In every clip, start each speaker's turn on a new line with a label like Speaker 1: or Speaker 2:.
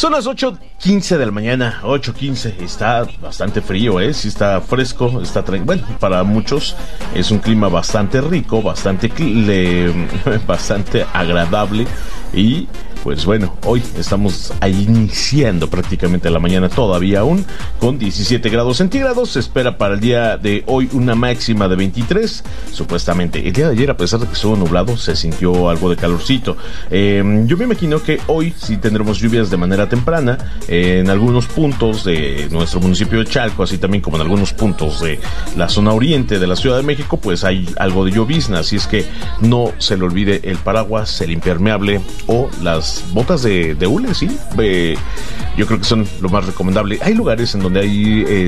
Speaker 1: Son las 8:15 de la mañana, 8:15. Está bastante frío, sí está fresco, bueno, para muchos es un clima bastante rico, bastante agradable. Y pues bueno, hoy estamos iniciando prácticamente la mañana todavía aún con 17 grados centígrados. Se espera para el día de hoy una máxima de 23, supuestamente. El día de ayer, a pesar de que estuvo nublado, se sintió algo de calorcito. Yo me imagino que hoy sí tendremos lluvias de manera temprana en algunos puntos de nuestro municipio de Chalco, así también como en algunos puntos de la zona oriente de la Ciudad de México, pues hay algo de llovizna, así es que no se le olvide el paraguas, el impermeable o las botas de hule, sí. Yo creo que son lo más recomendable. Hay lugares en donde hay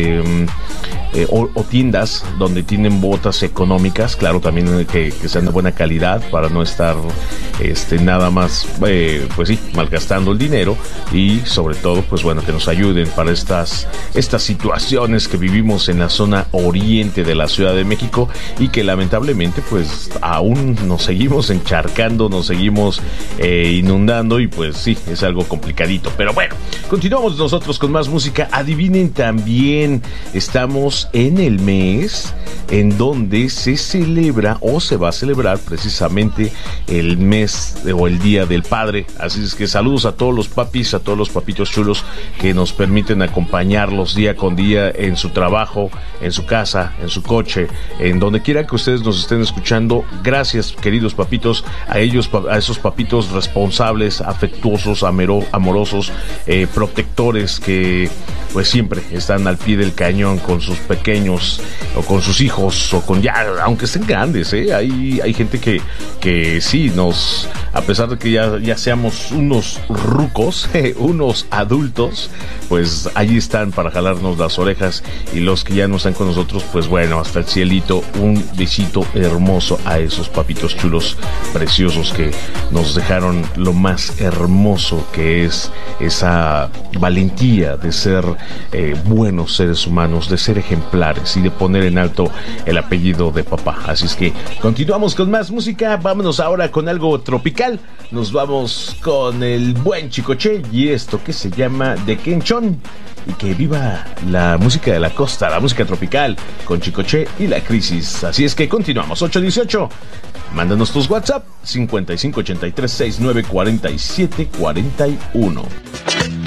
Speaker 1: o tiendas donde tienen botas económicas, claro, también que sean de buena calidad para no estar nada más pues sí, malgastando el dinero, y sobre todo pues bueno, que nos ayuden para estas situaciones que vivimos en la zona oriente de la Ciudad de México y que lamentablemente pues aún nos seguimos encharcando, nos seguimos inundando, y pues sí, es algo complicadito. Pero bueno, continuamos nosotros con más música. Adivinen también, estamos en el mes en donde se celebra o se va a celebrar precisamente el mes o el Día del Padre. Así es que saludos a todos los papis, a todos los papitos chulos que nos permiten acompañarlos día con día en su trabajo, en su casa, en su coche, en donde quiera que ustedes nos estén escuchando. Gracias, queridos papitos, a ellos, a esos papitos responsables, afectuosos, amorosos, protectores, que pues siempre están al pie del cañón con sus pequeños o con sus hijos, o con ya, aunque estén grandes, hay gente que sí nos, a pesar de que ya seamos unos rucos, unos adultos, pues allí están para jalarnos las orejas. Y los que ya no están con nosotros, pues bueno, hasta el cielito, un besito hermoso a esos papitos chulos preciosos que nos dejaron lo más hermoso, que es esa valentía de ser buenos seres humanos, de ser ejemplares y de poner en alto el apellido de papá. Así es que continuamos con más música. Vámonos ahora con algo tropical. Nos vamos con el buen Chicoche y esto que se llama De Quenchón. Y que viva la música de la costa, la música tropical, con Chicoche y La Crisis. Así es que continuamos. 818. Mándanos tus WhatsApp 5583694741.